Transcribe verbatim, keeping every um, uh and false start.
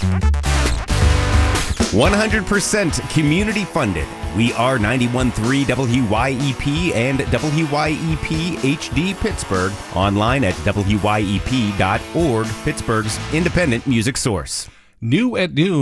one hundred percent community funded. We are ninety-one point three W Y E P and W Y E P H D Pittsburgh. Online at W Y E P dot org, Pittsburgh's independent music source. New at noon.